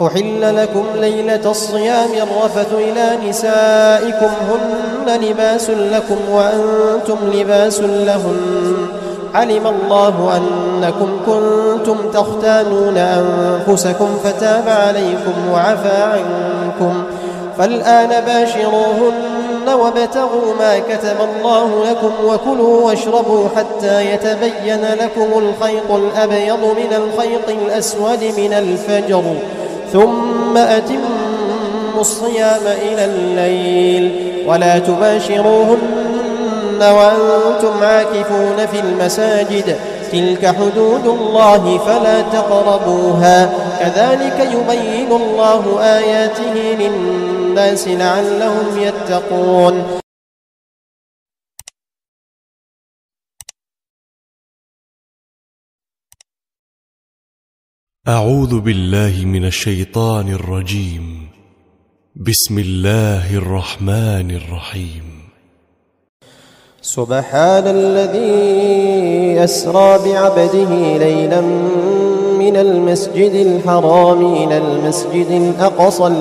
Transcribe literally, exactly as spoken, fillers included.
أحل لكم ليلة الصيام الرفث إلى نسائكم هن لباس لكم وأنتم لباس لهن علم الله أنكم كنتم تختانون أنفسكم فتاب عليكم وعفى عنكم فالآن باشروهن وابتغوا ما كتب الله لكم وكلوا واشربوا حتى يتبين لكم الخيط الأبيض من الخيط الأسود من الفجر ثم أتموا الصيام إلى الليل ولا تباشروهن وأنتم عاكفون في المساجد تلك حدود الله فلا تقربوها كذلك يبين الله آياته للناس لعلهم يتقون. أعوذ بالله من الشيطان الرجيم. بسم الله الرحمن الرحيم. سبحان الذي أسرى بعبده ليلا من المسجد الحرام إلى المسجد الأقصى